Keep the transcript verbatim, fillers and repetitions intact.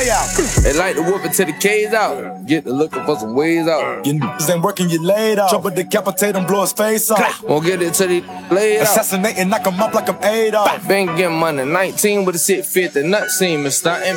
Play out. They like to whoop it till the K's out. Get to looking for some ways out. You niggas ain't working, you laid off. Trouble decapitate him, blow his face off. Won't get it till he laid out. Assassinate and knock him up like I'm Adolf. Been getting money nineteen with a sit fit, the nut seam and starting.